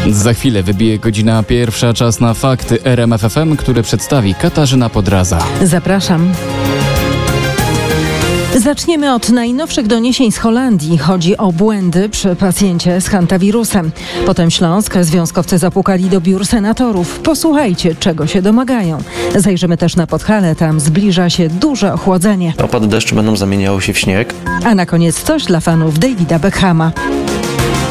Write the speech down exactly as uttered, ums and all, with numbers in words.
Za chwilę wybije godzina pierwsza, czas na fakty R M F F M, które przedstawi Katarzyna Podraza. Zapraszam. Zaczniemy od najnowszych doniesień z Holandii. Chodzi o błędy przy pacjencie z hantawirusem. Potem Śląsk. Związkowcy zapukali do biur senatorów. Posłuchajcie, czego się domagają. Zajrzymy też na Podhale. Tam zbliża się duże ochłodzenie. Opady deszczu będą zamieniały się w śnieg. A na koniec coś dla fanów Davida Beckhama.